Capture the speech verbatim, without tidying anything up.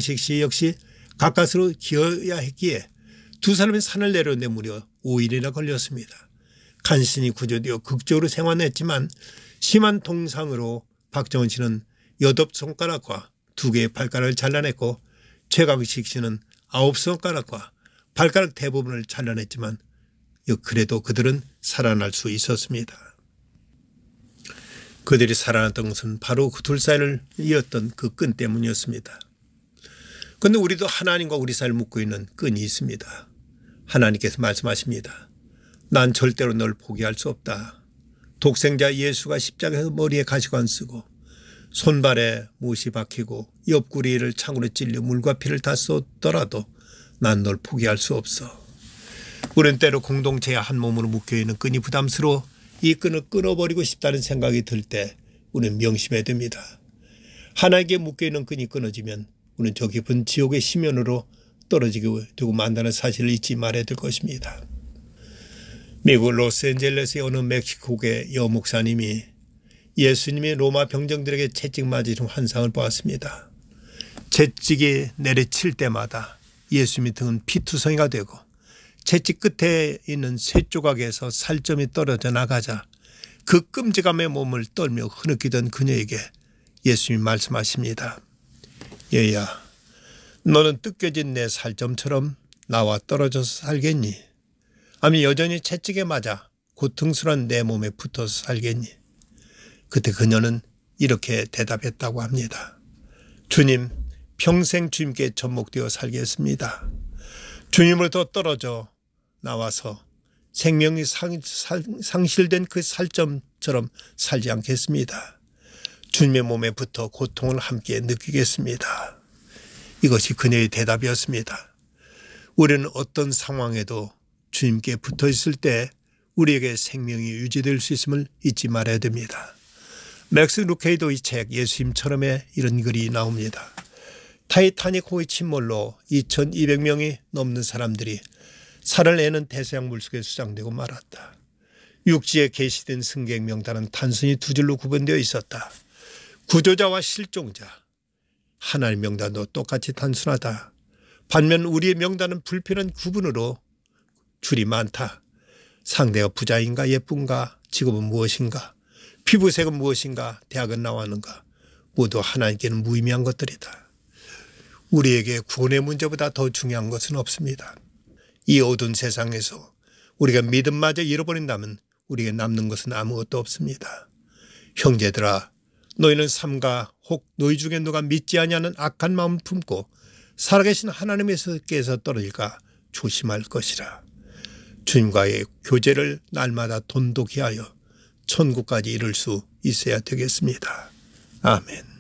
최강식 씨 역시 가까스로 기어야 했기에 두 사람이 산을 내려오는데 무려 오 일이나 걸렸습니다. 간신히 구조되어 극적으로 생還했지만 심한 동상으로 박정원 씨는 여덟 손가락과 두 개의 발가락을 잘라냈고 최강식 씨는 아홉 손가락과 발가락 대부분을 잘라냈지만 그래도 그들은 살아날 수 있었습니다. 그들이 살아났던 것은 바로 그 둘 사이를 이었던 그 끈 때문이었습니다. 그런데 우리도 하나님과 우리 사이를 묶고 있는 끈이 있습니다. 하나님께서 말씀하십니다. 난 절대로 널 포기할 수 없다. 독생자 예수가 십자가에서 머리에 가시관 쓰고 손발에 못이 박히고 옆구리를 창으로 찔려 물과 피를 다 쏟더라도 난 널 포기할 수 없어. 우리는 때로 공동체의 한 몸으로 묶여있는 끈이 부담스러워 이 끈을 끊어버리고 싶다는 생각이 들 때 우리는 명심해야 됩니다. 하나에게 묶여있는 끈이 끊어지면 우리는 저 깊은 지옥의 심연으로 떨어지게 되고 만다는 사실을 잊지 말아야 될 것입니다. 미국 로스앤젤레스의 어느 멕시코계 여목사님이 예수님이 로마 병정들에게 채찍 맞으신 환상을 보았습니다. 채찍이 내리칠 때마다 예수님의 등은 피투성이가 되고 채찍 끝에 있는 쇠 조각에서 살점이 떨어져 나가자 그 끔찍함의 몸을 떨며 흐느끼던 그녀에게 예수님이 말씀하십니다. 얘야, 너는 뜯겨진 내 살점처럼 나와 떨어져서 살겠니? 아니 여전히 채찍에 맞아 고통스러운 내 몸에 붙어서 살겠니? 그때 그녀는 이렇게 대답했다고 합니다. 주님, 평생 주님께 접목되어 살겠습니다. 주님으로부터 떨어져 나와서 생명이 상, 상실된 그 살점처럼 살지 않겠습니다. 주님의 몸에 붙어 고통을 함께 느끼겠습니다. 이것이 그녀의 대답이었습니다. 우리는 어떤 상황에도 주님께 붙어 있을 때 우리에게 생명이 유지될 수 있음을 잊지 말아야 됩니다. 맥스 루케이도의 책 예수님처럼에 이런 글이 나옵니다. 타이타닉 호의 침몰로 이천이백 명이 넘는 사람들이 살을 내는 대서양 물속에 수장되고 말았다. 육지에 게시된 승객 명단은 단순히 두 줄로 구분되어 있었다. 구조자와 실종자, 하나님 명단도 똑같이 단순하다. 반면 우리의 명단은 불필요한 구분으로 줄이 많다. 상대가 부자인가 예쁜가, 직업은 무엇인가, 피부색은 무엇인가, 대학은 나왔는가, 모두 하나님께는 무의미한 것들이다. 우리에게 구원의 문제보다 더 중요한 것은 없습니다. 이 어두운 세상에서 우리가 믿음마저 잃어버린다면 우리에게 남는 것은 아무것도 없습니다. 형제들아, 너희는 삼가 혹 너희 중에 누가 믿지 아니하는 악한 마음을 품고 살아계신 하나님께서 떨어질까 조심할 것이라. 주님과의 교제를 날마다 돈독히 하여 천국까지 이룰 수 있어야 되겠습니다. 아멘.